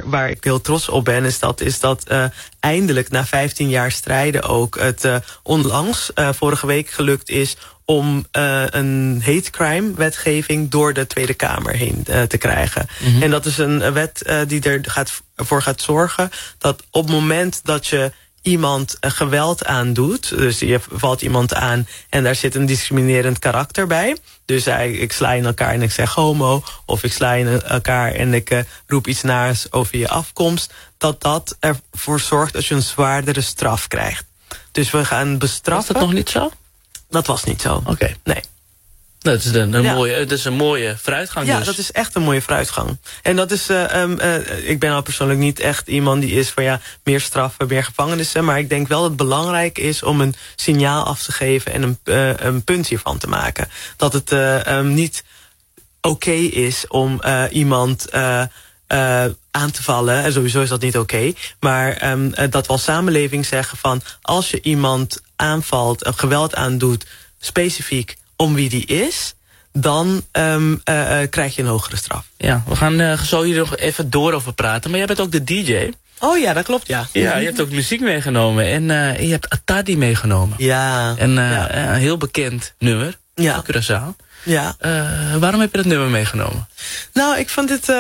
waar ik heel trots op ben, is dat eindelijk na 15 jaar strijden ook het onlangs, vorige week gelukt is om een hate crime wetgeving door de Tweede Kamer heen te krijgen. En dat is een wet die ervoor gaat zorgen dat op het moment dat je iemand geweld aandoet, dus je valt iemand aan en daar zit een discriminerend karakter bij. Dus ik sla in elkaar en ik zeg homo, of ik sla in elkaar en ik roep iets naars over je afkomst, dat ervoor zorgt dat je een zwaardere straf krijgt. Dus we gaan bestraffen. Was dat nog niet zo? Dat was niet zo. Oké. Nee. Dat is een mooie vooruitgang. Ja, dus. Dat is echt een mooie vooruitgang. En dat is, ik ben al persoonlijk niet echt iemand die is van meer straffen, meer gevangenissen. Maar ik denk wel dat het belangrijk is om een signaal af te geven en een punt hiervan te maken. Dat het niet oké is om iemand aan te vallen. En sowieso is dat niet oké. Maar dat we als samenleving zeggen van als je iemand aanvalt, geweld aandoet, specifiek om wie die is, dan krijg je een hogere straf. Ja, we gaan zo hier nog even door over praten. Maar jij bent ook de DJ. Oh ja, dat klopt, ja. Ja, je hebt ook muziek meegenomen. En je hebt Atadi meegenomen. Ja. Een heel bekend nummer. Ja. Van Curaçao. Ja. Waarom heb je dat nummer meegenomen? Nou, ik vond dit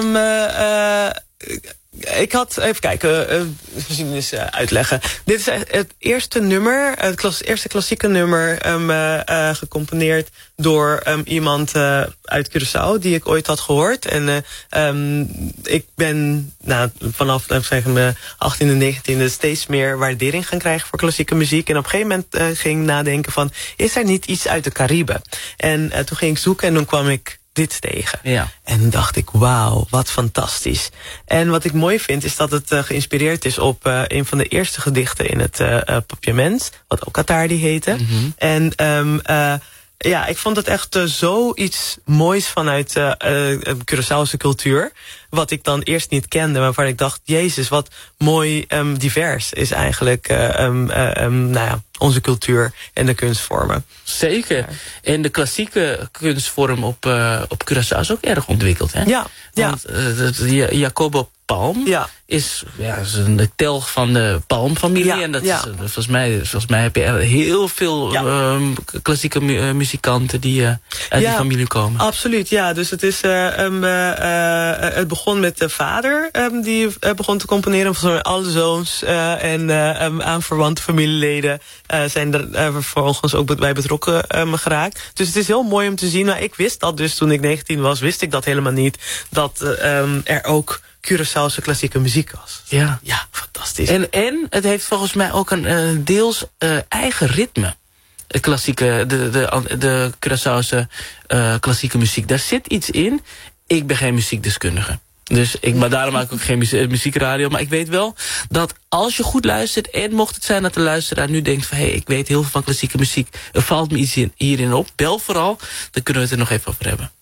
ik had, even kijken, geschiedenis uitleggen. Dit is het eerste nummer, het eerste klassieke nummer, gecomponeerd door iemand uit Curaçao die ik ooit had gehoord. En ik ben vanaf mijn 18e, 19e steeds meer waardering gaan krijgen voor klassieke muziek. En op een gegeven moment ging nadenken van, is er niet iets uit de Cariben? En toen ging ik zoeken en toen kwam ik dit tegen. Ja. En dan dacht ik, wauw, wat fantastisch. En wat ik mooi vind, is dat het geïnspireerd is op een van de eerste gedichten in het Papiament, wat ook Atadi heette. En ja, ik vond het echt zoiets moois vanuit Curaçaose cultuur, wat ik dan eerst niet kende, maar waarvan ik dacht, jezus, wat mooi divers is eigenlijk onze cultuur en de kunstvormen. Zeker. Ja. En de klassieke kunstvorm op Curaçao is ook erg ontwikkeld, hè? Ja. Want Jacobo Palm is een telg van de Palm-familie. Ja. En dat is, volgens mij heb je heel veel klassieke muzikanten die uit die familie komen. Absoluut, ja. Dus het is het begon met de vader die begon te componeren. Van alle zoons en aanverwante familieleden zijn er vervolgens ook bij betrokken geraakt. Dus het is heel mooi om te zien. Maar ik wist dat dus toen ik 19 was, wist ik dat helemaal niet. Dat er ook Curaçaose klassieke muziek was. Ja, ja, fantastisch. En het heeft volgens mij ook een deels eigen ritme. De Curaçaose klassieke muziek. Daar zit iets in. Ik ben geen muziekdeskundige. Maar daarom maak ik ook geen muziekradio. Maar ik weet wel dat als je goed luistert, en mocht het zijn dat de luisteraar nu denkt van, ik weet heel veel van klassieke muziek, er valt me iets hierin op. Bel vooral, dan kunnen we het er nog even over hebben.